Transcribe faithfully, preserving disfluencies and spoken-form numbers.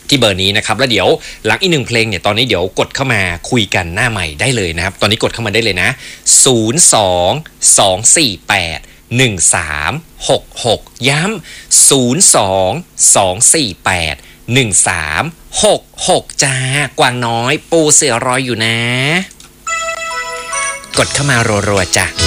ที่เบอร์นี้นะครับแล้วเดี๋ยวหลังอีกหนึ่งเพลงเนี่ยตอนนี้เดี๋ยวกดเข้ามาคุยกันหน้าใหม่ได้เลยนะครับตอนนี้กดเข้ามาได้เลยนะศูนย์ สอง สอง สี่ แปด หนึ่ง สาม หก หกย้ำศูนย์ สอง สอง สี่ แปด หนึ่ง สาม หก หกจ้ากวางน้อยปูเสือรอยอยู่นะกดเข้ามารัวๆจ้ะ